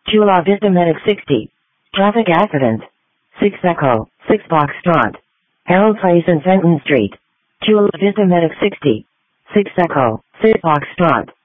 Chula Vista Medic 60. Traffic accident. 6 Echo, 6 Foxtrot. Harold Place and Fenton Street. Chula Vista Medic 60. 6 Echo, 6 Foxtrot.